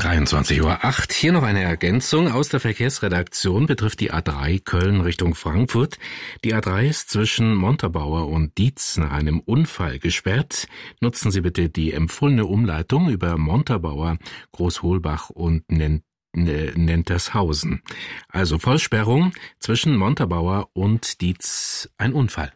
23:08 Uhr. Hier noch eine Ergänzung aus der Verkehrsredaktion betrifft die A3 Köln Richtung Frankfurt. Die A3 ist zwischen Montabaur und Dietz nach einem Unfall gesperrt. Nutzen Sie bitte die empfohlene Umleitung über Montabaur, Großholbach und Nentershausen. Also Vollsperrung zwischen Montabaur und Dietz, ein Unfall.